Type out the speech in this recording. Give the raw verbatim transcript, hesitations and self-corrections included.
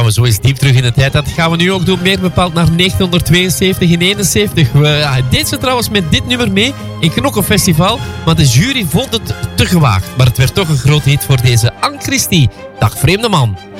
gaan we zo eens diep terug in de tijd. Dat gaan we nu ook doen, meer bepaald naar negentien tweeënzeventig en eenenzeventig. We ja, deed ze trouwens met dit nummer mee in Knokkenfestival, maar de jury vond het te gewaagd. Maar het werd toch een groot hit voor deze Anne Christie. Dag vreemde man.